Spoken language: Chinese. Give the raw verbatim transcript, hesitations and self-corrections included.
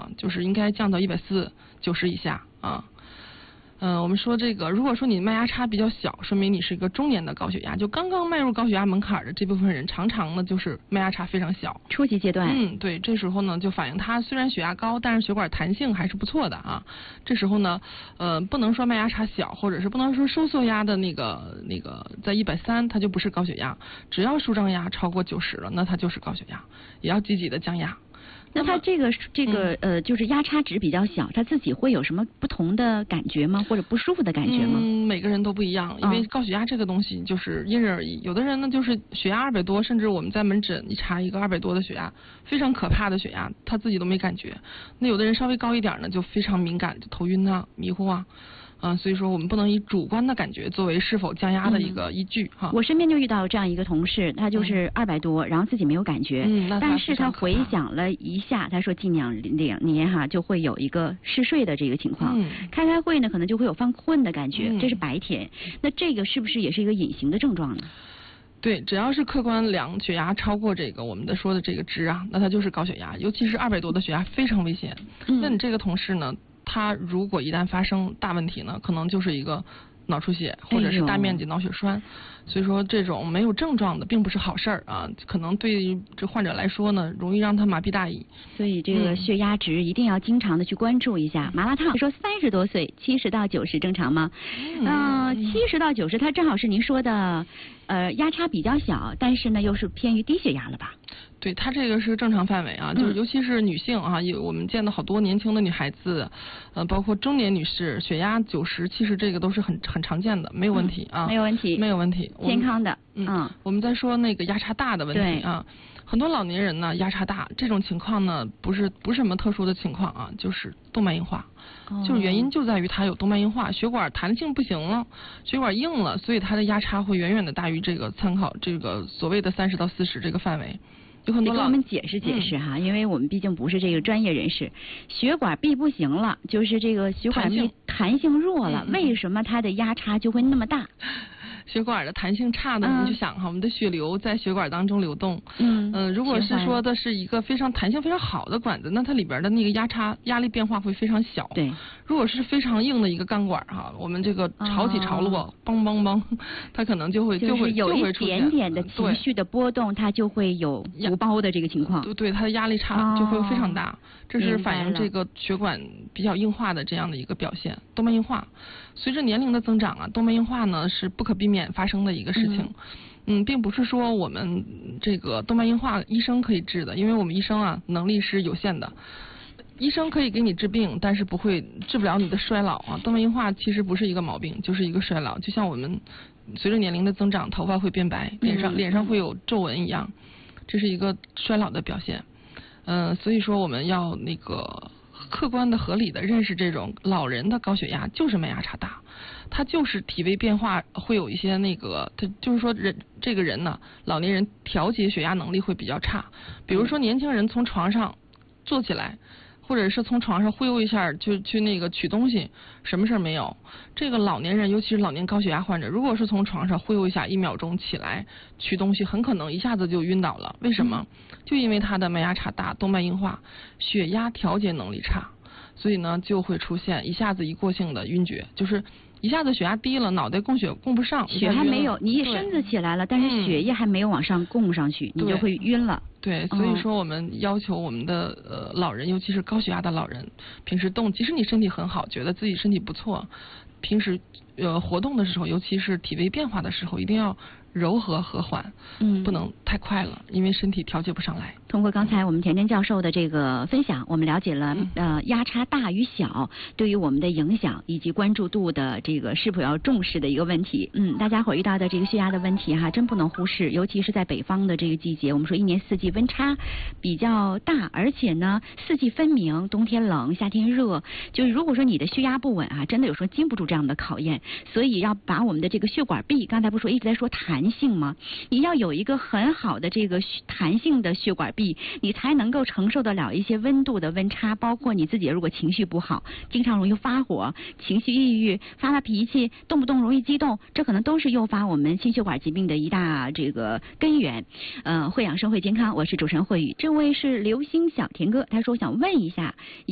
啊，就是应该降到一百四九十以下啊。嗯、呃，我们说这个，如果说你脉压差比较小，说明你是一个中年的高血压，就刚刚迈入高血压门槛的这部分人，常常呢就是脉压差非常小， 初级阶段。 嗯，对，这时候呢就反映他虽然血压高，但是血管弹性还是不错的啊。这时候呢，呃，不能说脉压差小，或者是不能说收缩压的那个那个在一百三，它就不是高血压，只要舒张压超过九十了，那它就是高血压，也要积极的降压。 那他这个这个、嗯、呃，就是压差值比较小，他自己会有什么不同的感觉吗？或者不舒服的感觉吗？ 嗯，每个人都不一样，因为高血压这个东西就是因人而异。嗯、有的人呢，就是血压二百多，甚至我们在门诊一查一个二百多的血压，非常可怕的血压，他自己都没感觉。那有的人稍微高一点呢，就非常敏感，就头晕啊、迷糊啊。啊，所以说我们不能以主观的感觉作为是否降压的一个依据哈、嗯。 我身边就遇到这样一个同事，他就是二百多、嗯，然后自己没有感觉， 嗯， 但是他回想了一下，他说近两两年哈就会有一个嗜睡的这个情况，嗯、开开会呢可能就会有犯困的感觉，嗯、这是白天。那这个是不是也是一个隐形的症状呢？ 对，只要是客观量血压超过这个我们的说的这个值啊，那它就是高血压，尤其是二百多的血压非常危险。嗯、那你这个同事呢？他如果一旦发生大问题呢，可能就是一个脑出血或者是大面积脑血栓，哎、所以说这种没有症状的并不是好事儿啊，可能对于这患者来说呢，容易让他麻痹大意。 所以这个血压值一定要经常的去关注一下。嗯、麻辣烫说三十多岁七十到九十正常吗？嗯，七十到九十，它正好是您说的，呃，压差比较小，但是呢又是偏于低血压了吧？ 对，它这个是正常范围啊，就是尤其是女性啊，有我们见到好多年轻的女孩子，呃，包括中年女士，血压九十，其实这个都是很很常见的，没有问题啊， 嗯、没有问题， 没有问题， 健康的， 嗯，嗯我们在说那个压差大的问题啊，很多老年人呢压差大，这种情况呢不是不是什么特殊的情况啊，就是动脉硬化，哦、就是原因就在于它有动脉硬化，血管弹性不行了，血管硬了，所以它的压差会远远的大于这个参考这个所谓的三十到四十这个范围。有很多得跟我们解释解释哈、嗯，因为我们毕竟不是这个专业人士。血管壁不行了，就是这个血管壁弹性弱了，嗯、为什么它的压差就会那么大？ 血管的弹性差呢，嗯、你就想哈，我们的血流在血管当中流动， 嗯， 呃，如果是说的是一个非常弹性非常好的管子，那它里边的那个压差压力变化会非常小。 对， 如果是非常硬的一个钢管哈，我们这个潮起潮落，哦、梆梆梆，它可能就会就会有一点点的情绪的波动，它就会有鼓包的这个情况。 对对，它的压力差就会非常大，哦、这是反映这个血管比较硬化的这样的一个表现。动脉硬化，随着年龄的增长啊，动脉硬化呢是不可避免发生的一个事情。嗯嗯，并不是说我们这个动脉硬化医生可以治的，因为我们医生啊能力是有限的。医生可以给你治病，但是不会治不了你的衰老啊。动脉硬化其实不是一个毛病，就是一个衰老。就像我们随着年龄的增长，头发会变白，脸上、嗯、脸上会有皱纹一样，这是一个衰老的表现。嗯、呃，所以说我们要那个客观的、合理的认识这种老人的高血压就是脉压差大。他就是体位变化会有一些那个，他就是说人这个人呢，老年人调节血压能力会比较差。比如说年轻人从床上坐起来，或者是从床上忽悠一下就去那个取东西，什么事儿没有。这个老年人，尤其是老年高血压患者，如果是从床上忽悠一下，一秒钟起来取东西，很可能一下子就晕倒了。为什么？就因为他的脉压差大，动脉硬化，血压调节能力差，所以呢就会出现一下子一过性的晕厥，就是一下子血压低了，脑袋供血供不上， 血还没有，你一身子起来了，但是血液还没有往上供上去，你就会晕了。 对，所以说我们要求我们的呃老人，尤其是高血压的老人，平时动，即使你身体很好，觉得自己身体不错，平时呃活动的时候，尤其是体位变化的时候，一定要柔和和缓，嗯，不能太快了，因为身体调节不上来。 通过刚才我们田真教授的这个分享，我们了解了、嗯、呃压差大与小对于我们的影响以及关注度的这个是否要重视的一个问题。嗯，大家伙遇到的这个血压的问题哈，真不能忽视，尤其是在北方的这个季节，我们说一年四季温差比较大，而且呢四季分明，冬天冷，夏天热，就是如果说你的血压不稳啊，真的有时候经不住这样的考验，所以要把我们的这个血管壁，刚才不说一直在说弹性吗？你要有一个很好的这个弹性的血管壁，你才能够承受得了一些温度的温差，包括你自己如果情绪不好，经常容易发火，情绪抑郁，发发脾气，动不动容易激动，这可能都是诱发我们心血管疾病的一大这个根源。呃，慧养生会健康，我是主持人慧宇，这位是流星小田哥，他说想问一下。